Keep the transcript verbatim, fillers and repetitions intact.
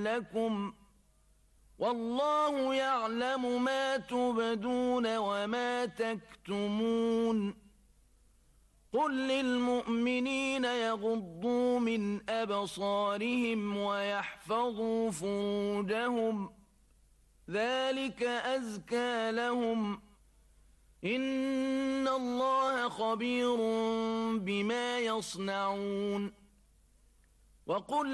لكم والله يعلم ما تبدون وما تكتمون قل للمؤمنين يغضوا من أبصارهم ويحفظوا فروجهم ذلك أزكى لهم إن الله خبير بما يصنعون وقل